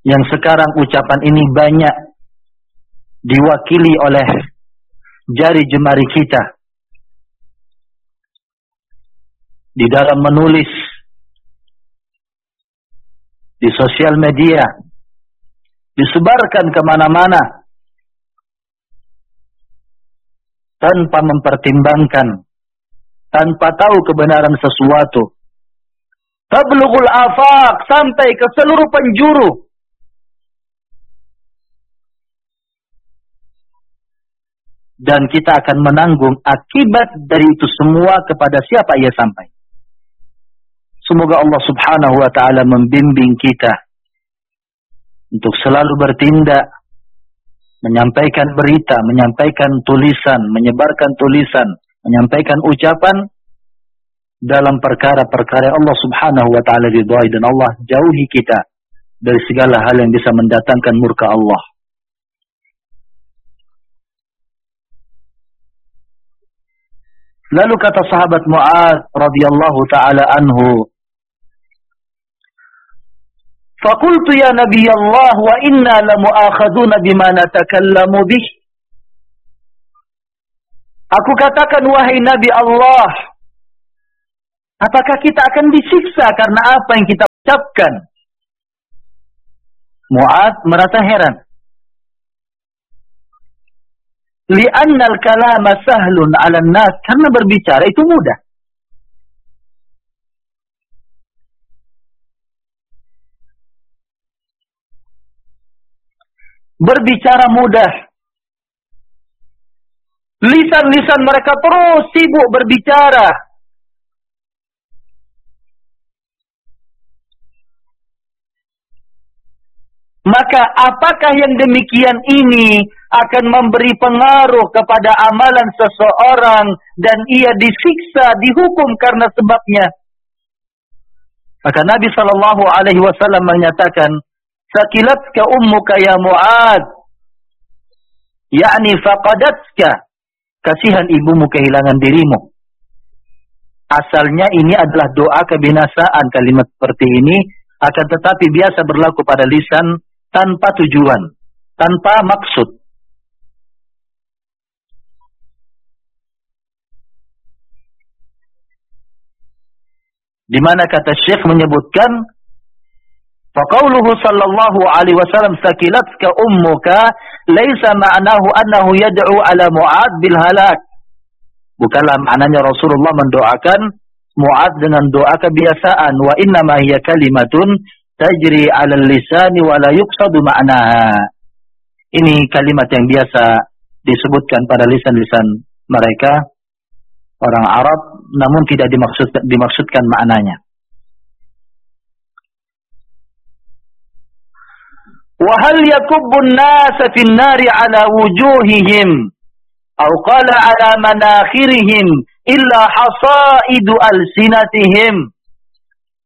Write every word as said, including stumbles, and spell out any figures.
yang sekarang ucapan ini banyak diwakili oleh jari jemari kita di dalam menulis di sosial media, disebarkan kemana-mana tanpa mempertimbangkan, tanpa tahu kebenaran sesuatu. Tablughul afaq, sampai ke seluruh penjuru. Dan kita akan menanggung akibat dari itu semua kepada siapa ia sampai. Semoga Allah subhanahu wa ta'ala membimbing kita untuk selalu bertindak, menyampaikan berita, menyampaikan tulisan, menyebarkan tulisan, menyampaikan ucapan dalam perkara-perkara Allah subhanahu wa ta'ala ridhai, dan Allah jauhi kita dari segala hal yang bisa mendatangkan murka Allah. Lalu kata sahabat Mu'adz radhiyallahu ta'ala anhu, فَقُلْتُ يَا نَبِيَ اللَّهِ وَإِنَّا لَمُؤَاخَذُونَ بِمَا نَتَكَلَّمُ بِهِ. Aku katakan, wahai Nabi Allah, apakah kita akan disiksa karena apa yang kita ucapkan? Mu'adz merasa heran. Li'anna al-kalama sahlun 'ala an-nas, karena berbicara itu mudah. Berbicara mudah. Lisan-lisan mereka terus sibuk berbicara. Maka apakah yang demikian ini akan memberi pengaruh kepada amalan seseorang dan ia disiksa, dihukum karena sebabnya? Maka Nabi sallallahu alaihi wasallam menyatakan, sakilatka ummuka ya Mu'adz, yakni faqadatka, kasihan ibumu kehilangan dirimu. Asalnya ini adalah doa kebinasaan. Kalimat seperti ini akan tetapi biasa berlaku pada lisan tanpa tujuan, tanpa maksud. Di mana kata Syekh menyebutkan, faqauluhu sallallahu alaihi wasallam sakilatka ummuka laisa ma'nahu annahu yad'u ala Mu'adz bil halak. Bukanlah maknanya Rasulullah mendoakan Mu'adz dengan doa kebiasaan. Wa inna ma hiya kalimatun tajri 'ala al-lisani wa la yuqsadu ma'naha. Ini kalimat yang biasa disebutkan pada lisan-lisan mereka orang Arab, namun tidak dimaksud, dimaksudkan maknanya. Wa hal yakubbu an-nasa fi an-nari 'ala wujuhihim aw qala 'ala manakhirihim illa hasaidu alsinatihim.